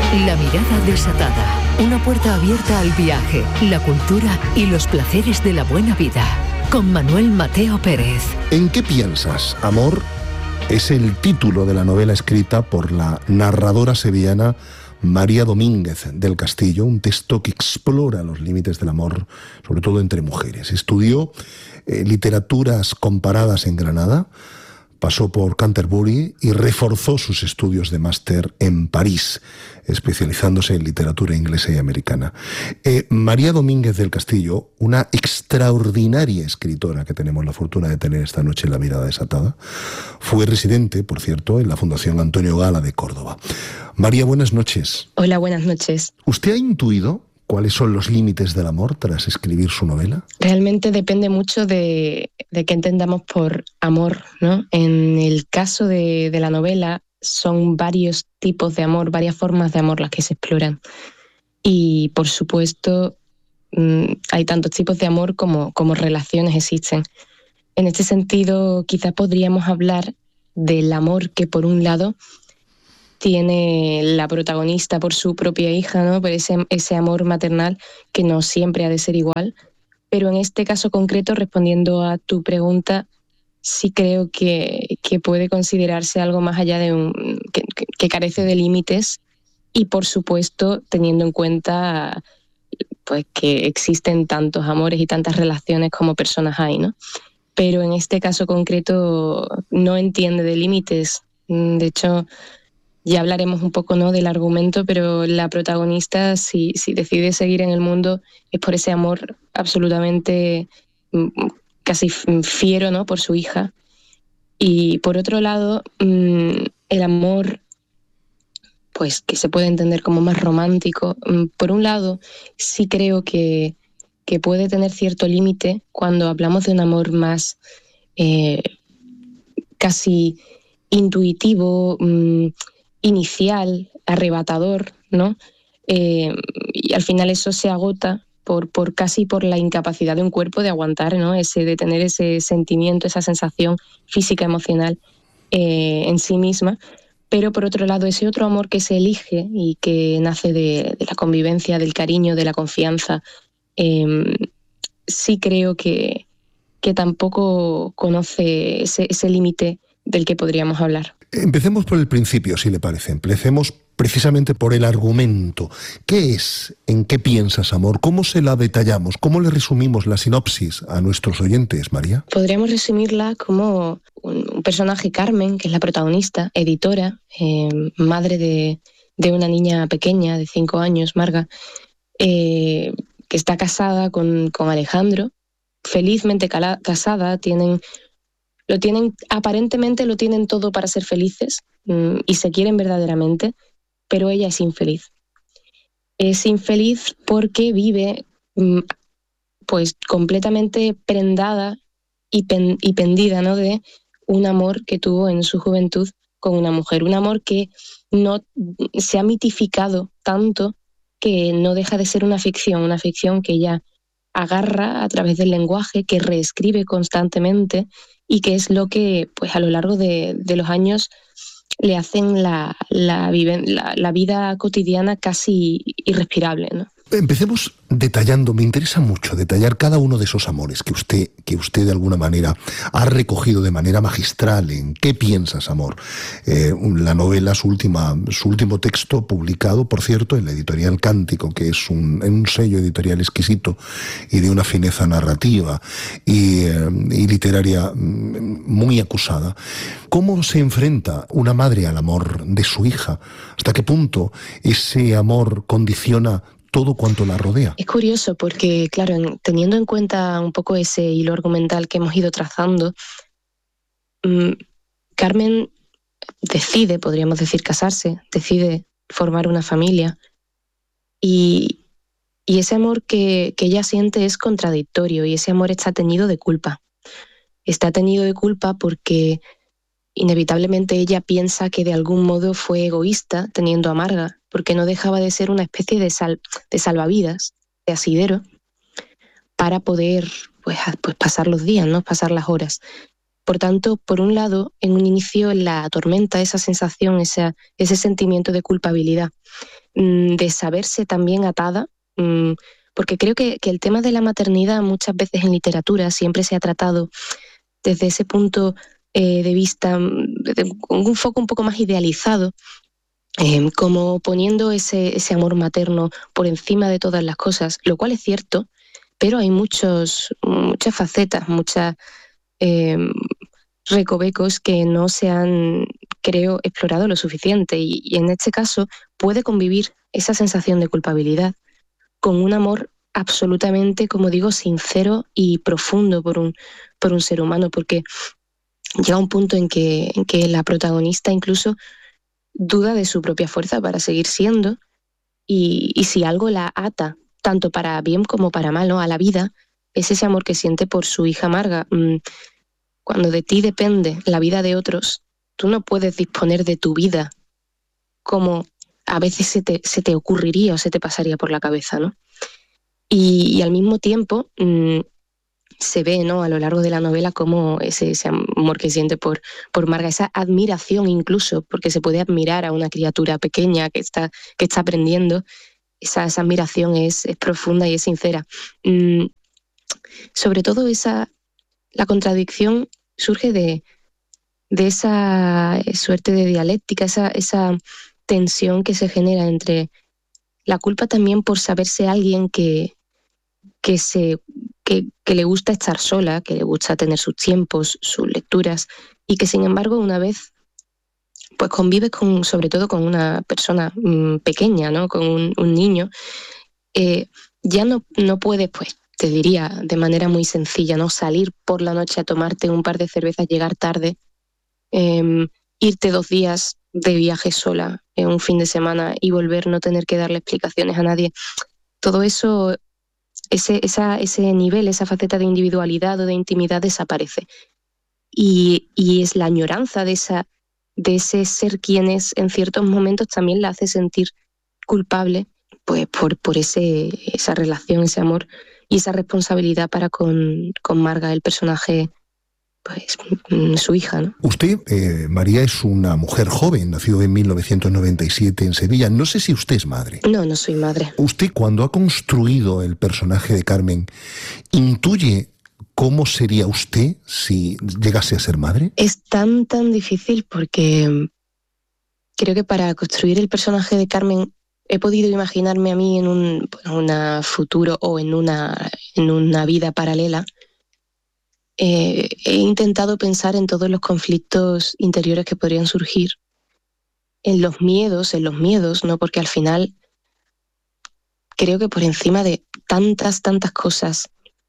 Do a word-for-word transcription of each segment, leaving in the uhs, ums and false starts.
La mirada desatada. Una puerta abierta al viaje, la cultura y los placeres de la buena vida. Con Manuel Mateo Pérez. ¿En qué piensas, amor? Es el título de la novela escrita por la narradora sevillana María Domínguez del Castillo, un texto que explora los límites del amor, sobre todo entre mujeres. Estudió eh, literaturas comparadas en Granada, pasó por Canterbury y reforzó sus estudios de máster en París, especializándose en literatura inglesa y americana. Eh, María Domínguez del Castillo, una extraordinaria escritora que tenemos la fortuna de tener esta noche en La Mirada Desatada, fue residente, por cierto, en la Fundación Antonio Gala de Córdoba. María, buenas noches. Hola, buenas noches. ¿Usted ha intuido cuáles son los límites del amor tras escribir su novela? Realmente depende mucho de, de qué entendamos por amor, ¿no? En el caso de, de la novela, son varios tipos de amor, varias formas de amor las que se exploran. Y, por supuesto, hay tantos tipos de amor como, como relaciones existen. En este sentido, quizás podríamos hablar del amor que, por un lado, tiene la protagonista por su propia hija, ¿no? Por ese, ese amor maternal que no siempre ha de ser igual. Pero en este caso concreto, respondiendo a tu pregunta, sí creo que, que puede considerarse algo más allá de un... que, que, que carece de límites y, por supuesto, teniendo en cuenta pues, que existen tantos amores y tantas relaciones como personas hay, ¿no? Pero en este caso concreto no entiende de límites. De hecho, ya hablaremos un poco, ¿no?, del argumento, pero la protagonista, si, si decide seguir en el mundo, es por ese amor absolutamente casi fiero, ¿no?, por su hija. Y por otro lado, el amor, pues que se puede entender como más romántico, por un lado, sí creo que, que puede tener cierto límite cuando hablamos de un amor más eh, casi intuitivo, mmm, inicial, arrebatador, ¿no? Eh, y al final eso se agota por, por casi por la incapacidad de un cuerpo de aguantar, ¿no? Ese, de tener ese sentimiento, esa sensación física, emocional eh, en sí misma. Pero por otro lado, ese otro amor que se elige y que nace de, de la convivencia, del cariño, de la confianza, eh, sí creo que, que tampoco conoce ese, ese límite del que podríamos hablar. Empecemos por el principio, si le parece. Empecemos precisamente por el argumento. ¿Qué es? ¿En qué piensas, amor? ¿Cómo se la detallamos? ¿Cómo le resumimos la sinopsis a nuestros oyentes, María? Podríamos resumirla como un personaje, Carmen, que es la protagonista, editora, eh, madre de, de una niña pequeña de cinco años, Marga, eh, que está casada con, con Alejandro, felizmente cala, casada, tienen... Lo tienen, aparentemente lo tienen todo para ser felices mmm, y se quieren verdaderamente, pero ella es infeliz. Es infeliz porque vive mmm, pues completamente prendada y, pen, y pendida, ¿no?, de un amor que tuvo en su juventud con una mujer. Un amor que no se ha mitificado tanto que no deja de ser una ficción, una ficción que ella agarra a través del lenguaje, que reescribe constantemente y que es lo que, pues, a lo largo de, de los años le hacen la, la, la, la vida cotidiana casi irrespirable, ¿no? Empecemos detallando, me interesa mucho detallar cada uno de esos amores que usted, que usted de alguna manera ha recogido de manera magistral en ¿Qué piensas, amor? Eh, la novela, su, última, su último texto publicado, por cierto, en la editorial Cántico, que es un, un sello editorial exquisito y de una fineza narrativa y, eh, y literaria muy acusada. ¿Cómo se enfrenta una madre al amor de su hija? ¿Hasta qué punto ese amor condiciona todo cuanto la rodea? Es curioso porque, claro, en, teniendo en cuenta un poco ese hilo argumental que hemos ido trazando, mmm, Carmen decide, podríamos decir, casarse, decide formar una familia y, y ese amor que, que ella siente es contradictorio y ese amor está teñido de culpa. Está teñido de culpa porque inevitablemente ella piensa que de algún modo fue egoísta teniendo a Marga, porque no dejaba de ser una especie de, sal, de salvavidas, de asidero, para poder pues, pues pasar los días, ¿no?, pasar las horas. Por tanto, por un lado, en un inicio la atormenta esa sensación, esa, ese sentimiento de culpabilidad, de saberse también atada, porque creo que, que el tema de la maternidad muchas veces en literatura siempre se ha tratado desde ese punto eh, de vista, con un foco un poco más idealizado, eh, como poniendo ese, ese amor materno por encima de todas las cosas, lo cual es cierto, pero hay muchos, muchas facetas, muchas eh, recovecos que no se han, creo, explorado lo suficiente, y, y en este caso puede convivir esa sensación de culpabilidad con un amor absolutamente, como digo, sincero y profundo por un, por un ser humano, porque llega un punto en que, en que la protagonista incluso duda de su propia fuerza para seguir siendo, y, y si algo la ata, tanto para bien como para mal, ¿no?, a la vida, es ese amor que siente por su hija Marga. Cuando de ti depende la vida de otros, tú no puedes disponer de tu vida como a veces se te, se te ocurriría o se te pasaría por la cabeza, ¿no? Y, y al mismo tiempo mmm, se ve, ¿no?, a lo largo de la novela cómo ese, ese amor que siente por, por Marga, esa admiración incluso, porque se puede admirar a una criatura pequeña que está, que está aprendiendo, esa, esa admiración es, es profunda y es sincera. Mm, sobre todo esa, la contradicción surge de, de esa suerte de dialéctica, esa, esa tensión que se genera entre la culpa también por saberse alguien que, que, se, que, que le gusta estar sola, que le gusta tener sus tiempos, sus lecturas, y que sin embargo una vez pues convives con, sobre todo con una persona mmm, pequeña, ¿no?, con un, un niño, eh, ya no, no puedes, pues te diría de manera muy sencilla, ¿no?, salir por la noche a tomarte un par de cervezas, llegar tarde, eh, irte dos días de viaje sola en un fin de semana y volver, no tener que darle explicaciones a nadie. Todo eso, ese, esa, ese nivel, esa faceta de individualidad o de intimidad desaparece. Y, y es la añoranza de, esa, de ese ser quien es en ciertos momentos también la hace sentir culpable, pues por, por ese, esa relación, ese amor y esa responsabilidad para con, con Marga, el personaje, pues su hija, ¿no? Usted, eh, María, es una mujer joven, nació en mil novecientos noventa y siete en Sevilla. No sé si usted es madre. No, no soy madre. Usted, cuando ha construido el personaje de Carmen, ¿intuye cómo sería usted si llegase a ser madre? Es tan, tan difícil porque creo que para construir el personaje de Carmen he podido imaginarme a mí en un una futuro o en una, en una vida paralela. Eh, he intentado pensar en todos los conflictos interiores que podrían surgir, en los miedos, en los miedos, ¿no? Porque al final creo que por encima de tantas, tantas cosas,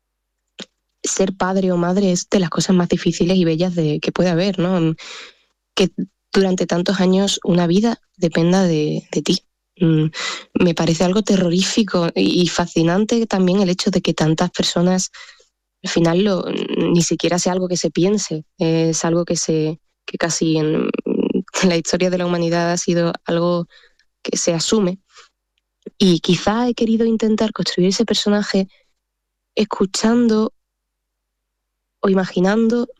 ser padre o madre es de las cosas más difíciles y bellas de, que puede haber, ¿no? Que durante tantos años una vida dependa de, de ti. Mm, me parece algo terrorífico y, y fascinante también el hecho de que tantas personas al final lo, ni siquiera sea algo que se piense, es algo que se que casi en, en la historia de la humanidad ha sido algo que se asume. Y quizá he querido intentar construir ese personaje escuchando o imaginando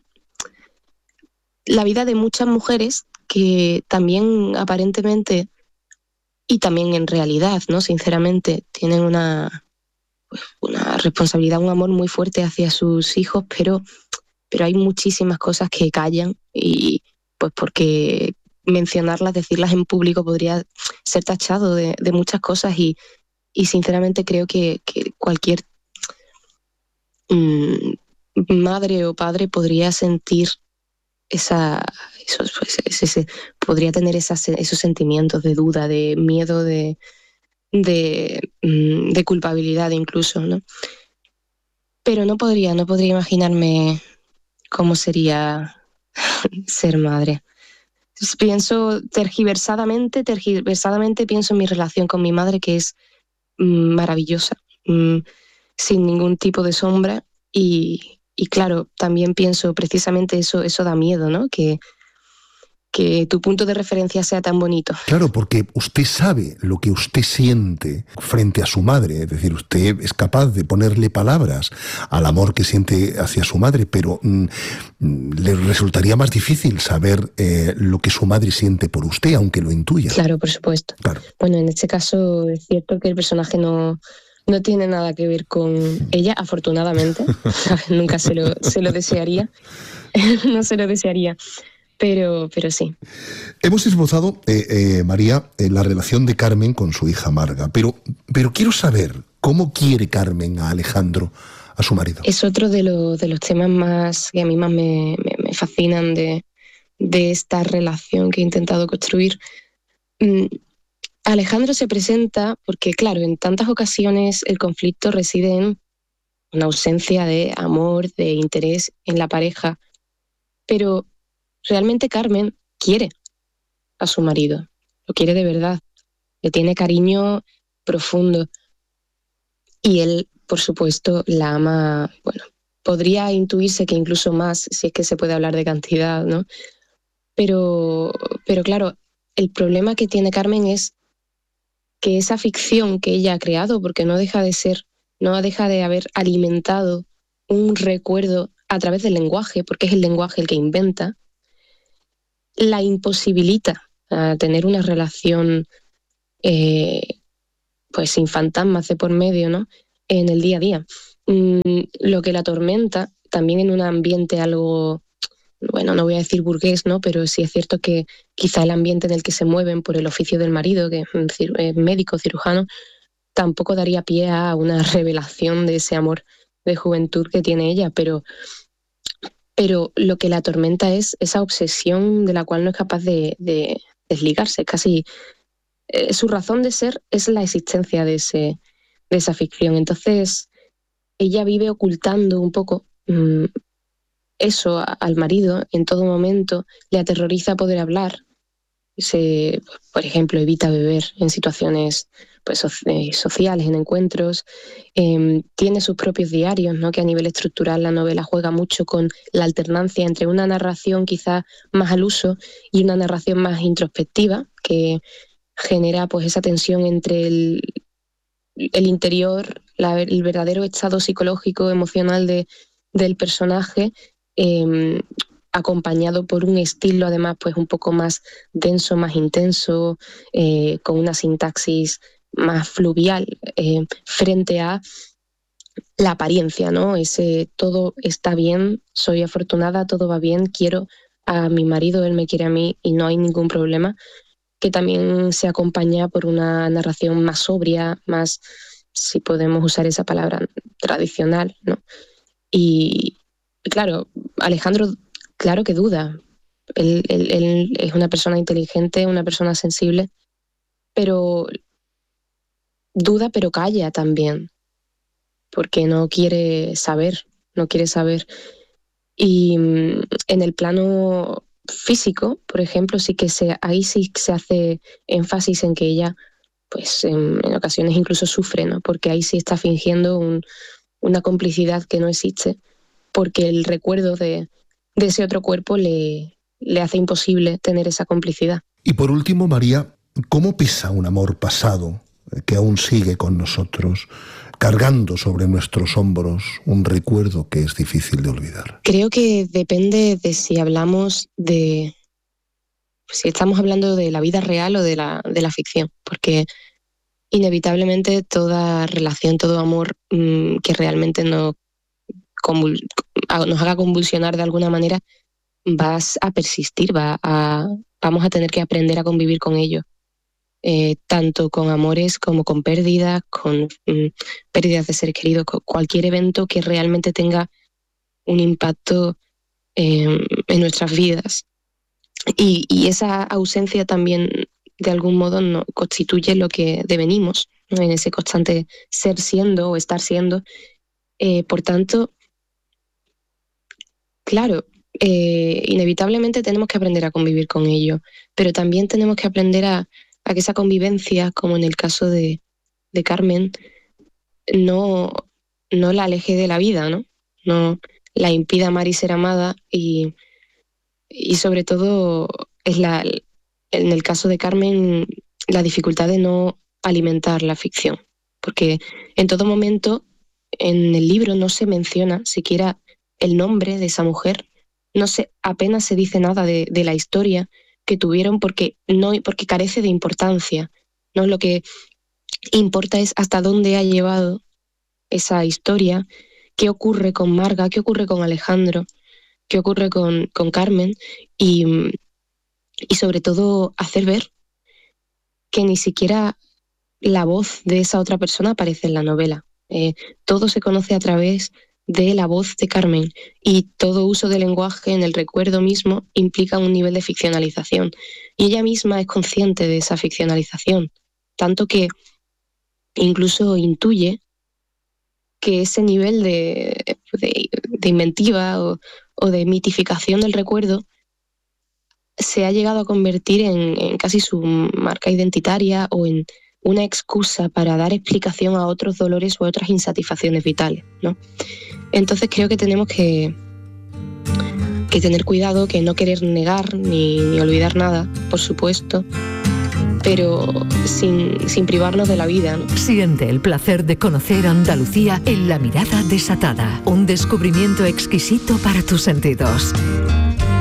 la vida de muchas mujeres que también aparentemente y también en realidad, ¿no?, sinceramente, tienen una una responsabilidad, un amor muy fuerte hacia sus hijos, pero, pero hay muchísimas cosas que callan y pues porque mencionarlas, decirlas en público podría ser tachado de, de muchas cosas y, y sinceramente creo que, que cualquier mmm, madre o padre podría sentir esa, esos, pues, ese, ese, podría tener esas, esos sentimientos de duda, de miedo, de De, de culpabilidad incluso, ¿no? Pero no podría, no podría imaginarme cómo sería ser madre. Pienso tergiversadamente, tergiversadamente pienso en mi relación con mi madre, que es mmm, maravillosa, mmm, sin ningún tipo de sombra, y, y claro, también pienso precisamente eso, eso da miedo, ¿no? Que, que tu punto de referencia sea tan bonito. Claro, porque usted sabe lo que usted siente frente a su madre, es decir, usted es capaz de ponerle palabras al amor que siente hacia su madre, pero mm, le resultaría más difícil saber eh, lo que su madre siente por usted, aunque lo intuya. Claro, por supuesto. Claro. Bueno, en este caso es cierto que el personaje no, no tiene nada que ver con ella, afortunadamente. Nunca se lo, se lo desearía. No se lo desearía. Pero, pero sí. Hemos esbozado, eh, eh, María, eh, la relación de Carmen con su hija Marga, pero, pero quiero saber cómo quiere Carmen a Alejandro, a su marido. Es otro de, lo, de los temas más que a mí más me, me, me fascinan de, de esta relación que he intentado construir. Mm, Alejandro se presenta porque, claro, en tantas ocasiones el conflicto reside en una ausencia de amor, de interés en la pareja, pero realmente Carmen quiere a su marido, lo quiere de verdad, le tiene cariño profundo y él, por supuesto, la ama, bueno, podría intuirse que incluso más, si es que se puede hablar de cantidad, ¿no? Pero, pero claro, el problema que tiene Carmen es que esa ficción que ella ha creado, porque no deja de ser, no deja de haber alimentado un recuerdo a través del lenguaje, porque es el lenguaje el que inventa, la imposibilita a tener una relación eh, pues sin fantasmas de por medio, ¿no? En el día a día. Mm, lo que la atormenta, también en un ambiente algo, bueno, no voy a decir burgués, ¿no? Pero sí es cierto que quizá el ambiente en el que se mueven por el oficio del marido, que es médico, cirujano, tampoco daría pie a una revelación de ese amor de juventud que tiene ella, pero pero lo que la atormenta es esa obsesión de la cual no es capaz de, de desligarse. Casi eh, su razón de ser es la existencia de, ese, de esa ficción. Entonces, ella vive ocultando un poco mmm, eso a, al marido en todo momento. Le aterroriza poder hablar. Se, por ejemplo, evita beber en situaciones pues, so, eh, sociales, en encuentros. Eh, tiene sus propios diarios, ¿no? Que a nivel estructural la novela juega mucho con la alternancia entre una narración quizá más al uso y una narración más introspectiva, que genera pues, esa tensión entre el, el interior, la, el verdadero estado psicológico, emocional de, del personaje, eh, acompañado por un estilo además pues un poco más denso, más intenso, eh, con una sintaxis más fluvial, eh, frente a la apariencia, ¿no? Ese todo está bien, soy afortunada, todo va bien, quiero a mi marido, él me quiere a mí y no hay ningún problema, que también se acompaña por una narración más sobria, más, si podemos usar esa palabra, tradicional, ¿no? Y, y claro, Alejandro claro que duda. Él, él, él es una persona inteligente, una persona sensible, pero duda pero calla también, porque no quiere saber, no quiere saber. Y en el plano físico, por ejemplo, sí que se, ahí sí se hace énfasis en que ella, pues en, en ocasiones incluso sufre, ¿no? Porque ahí sí está fingiendo un, una complicidad que no existe, porque el recuerdo de de ese otro cuerpo le, le hace imposible tener esa complicidad. Y por último, María, ¿cómo pesa un amor pasado que aún sigue con nosotros, cargando sobre nuestros hombros un recuerdo que es difícil de olvidar? Creo que depende de si hablamos de... si estamos hablando de la vida real o de la, de la ficción, porque inevitablemente toda relación, todo amor mmm, que realmente no convul- nos haga convulsionar de alguna manera, vas a persistir, va a, vamos a tener que aprender a convivir con ello, eh, tanto con amores como con pérdidas, con mm, pérdidas de seres queridos, con cualquier evento que realmente tenga un impacto eh, en nuestras vidas. Y, y esa ausencia también, de algún modo, no, constituye lo que devenimos, ¿no? En ese constante ser siendo o estar siendo. Eh, por tanto, claro, eh, inevitablemente tenemos que aprender a convivir con ello, pero también tenemos que aprender a, a que esa convivencia, como en el caso de, de Carmen, no, no la aleje de la vida, ¿no? No la impida amar y ser amada y, y sobre todo es la, en el caso de Carmen, la dificultad de no alimentar la ficción, porque en todo momento en el libro no se menciona siquiera el nombre de esa mujer, no se, apenas se dice nada de, de la historia que tuvieron porque, no, porque carece de importancia, ¿no? Lo que importa es hasta dónde ha llevado esa historia, qué ocurre con Marga, qué ocurre con Alejandro, qué ocurre con, con Carmen y, y sobre todo hacer ver que ni siquiera la voz de esa otra persona aparece en la novela. Eh, todo se conoce a través de la voz de Carmen y todo uso del lenguaje en el recuerdo mismo implica un nivel de ficcionalización y ella misma es consciente de esa ficcionalización, tanto que incluso intuye que ese nivel de, de, de inventiva o, o de mitificación del recuerdo se ha llegado a convertir en, en casi su marca identitaria o en una excusa para dar explicación a otros dolores o a otras insatisfacciones vitales, ¿no? Entonces creo que tenemos que, que tener cuidado, que no querer negar ni, ni olvidar nada, por supuesto, pero sin, sin privarnos de la vida, ¿no? Siente el placer de conocer Andalucía en La mirada desatada, un descubrimiento exquisito para tus sentidos.